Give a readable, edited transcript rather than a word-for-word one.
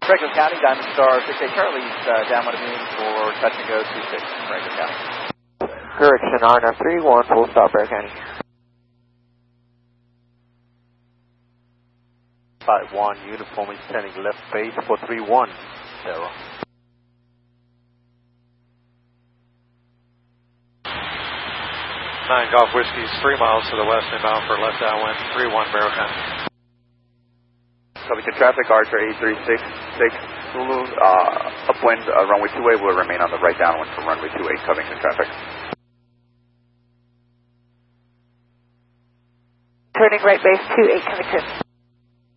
Franklin County, Diamond Star 68 Charlie's downwind of Moon for touch and go 26, Franklin County. Correction, RNF 31, full stop, Bear County. 51, uniformly standing left base for 31, Sarah. 9 Golf Whiskey is 3 miles to the west inbound for left downwind, 31 Barrow County. Copy to traffic, Archer 8366 Zulu, upwind, runway 28 will remain on the right downwind from runway 28, Covington traffic. Turning right base 28 Covington.